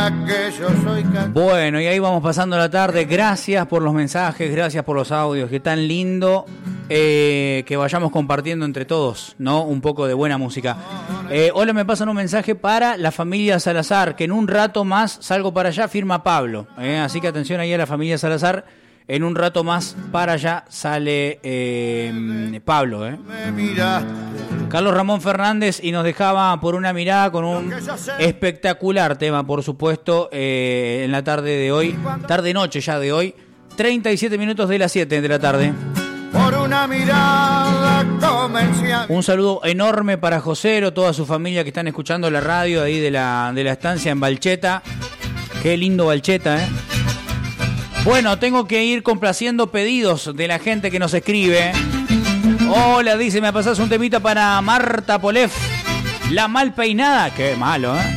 que yo soy Bueno, y ahí vamos pasando la tarde. Gracias por los mensajes, gracias por los audios. Qué tan lindo que vayamos compartiendo entre todos, ¿no? Un poco de buena música. Hola, me pasan un mensaje para la familia Salazar, que en un rato más salgo para allá, firma Pablo. Así que atención ahí a la familia Salazar. En un rato más para allá sale Pablo. Carlos Ramón Fernández y nos dejaba por una mirada con un espectacular tema, por supuesto, en la tarde de hoy, tarde-noche ya de hoy, 37 minutos de las 7 de la tarde. Por una mirada comercial. Un saludo enorme para Josero, toda su familia que están escuchando la radio ahí de la estancia en Balcheta. Qué lindo Balcheta, ¿eh? Bueno, tengo que ir complaciendo pedidos de la gente que nos escribe. Hola, dice, me pasás un temita para Marta Polef. La mal peinada. Qué malo, ¿eh?